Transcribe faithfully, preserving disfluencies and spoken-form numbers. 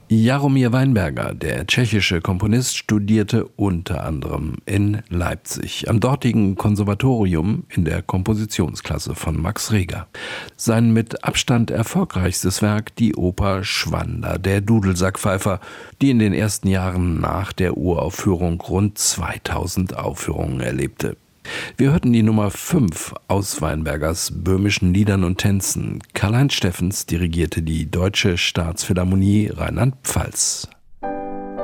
Jaromír Weinberger, der tschechische Komponist, studierte unter anderem in Leipzig, am dortigen Konservatorium in der Kompositionsklasse von Max Reger. Sein mit Abstand erfolgreichstes Werk, die Oper Schwander, der Dudelsackpfeifer, die in den ersten Jahren nach der Uraufführung rund zweitausend Aufführungen erlebte. Wir hörten die Nummer fünf aus Weinbergers Böhmischen Liedern und Tänzen. Karl-Heinz Steffens dirigierte die Deutsche Staatsphilharmonie Rheinland-Pfalz.